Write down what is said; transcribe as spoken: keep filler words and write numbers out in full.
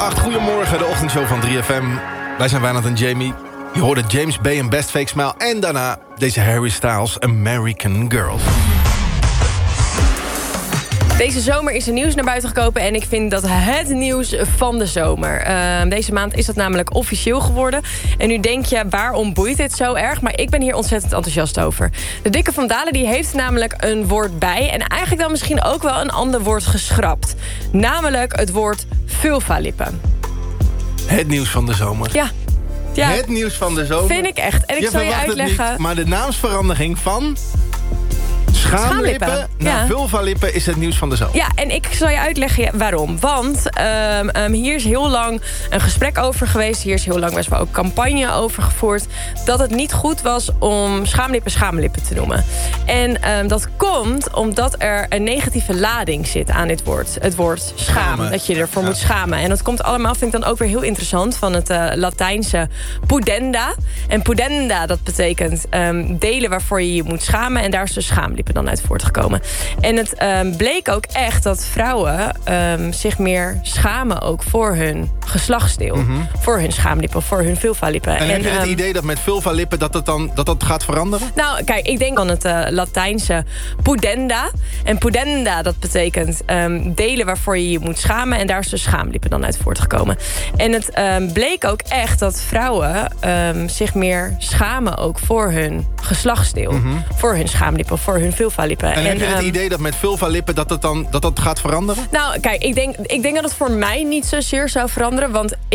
acht, goedemorgen, de ochtendshow van drie F M. Wij zijn Wijnand en Jamie. Je hoorde James Bay en Best Fake Smile. En daarna deze Harry Styles, American Girl. Deze zomer is er nieuws naar buiten gekomen en ik vind dat het nieuws van de zomer. Uh, deze maand is dat namelijk officieel geworden. En nu denk je, waarom boeit dit zo erg? Maar ik ben hier ontzettend enthousiast over. De Dikke van Dalen die heeft namelijk een woord bij. En eigenlijk dan misschien ook wel een ander woord geschrapt. Namelijk het woord vulvalippen. Het nieuws van de zomer. Ja. ja. Het nieuws van de zomer. Vind ik echt. En ik je zal je uitleggen. Niet, maar de naamsverandering van schaamlippen, schaamlippen naar ja. vulvalippen is het nieuws van de zomer. Ja, en ik zal je uitleggen waarom. Want um, um, hier is heel lang een gesprek over geweest. Hier is heel lang best wel ook campagne over gevoerd. Dat het niet goed was om schaamlippen schaamlippen te noemen. En um, dat komt omdat er een negatieve lading zit aan dit woord. Het woord schaam. Schamen. Dat je ervoor ja. moet schamen. En dat komt allemaal, vind ik dan ook weer heel interessant, van het uh, Latijnse pudenda. En pudenda, dat betekent um, delen waarvoor je je moet schamen. En daar is dus schaamlippen dan uit voortgekomen. En het um, bleek ook echt dat vrouwen um, zich meer schamen ook voor hun geslachtsdeel. Mm-hmm. Voor hun schaamlippen, voor hun vulvalippen. En, en heb je het um, idee dat met vulvalippen dat het dan dat dat gaat veranderen? Nou, kijk, ik denk aan het uh, Latijnse pudenda. En pudenda, dat betekent um, delen waarvoor je je moet schamen. En daar is dus schaamlippen dan uit voortgekomen. En het um, bleek ook echt dat vrouwen um, zich meer schamen ook voor hun geslachtsdeel. Mm-hmm. Voor hun schaamlippen, voor hun vulvalippen. En, en heb je het um, idee dat met vulvalippen dat het dan dat dat gaat veranderen? Nou, kijk, ik denk, ik denk dat het voor mij niet zozeer zou veranderen. Want